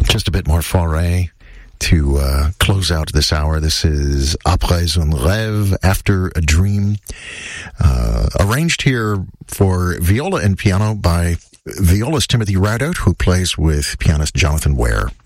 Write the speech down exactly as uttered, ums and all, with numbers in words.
Just a bit more Fauré to uh, close out this hour. This is Après un rêve, After a Dream, uh, arranged here for viola and piano by violist Timothy Ridout, who plays with pianist Jonathan Ware.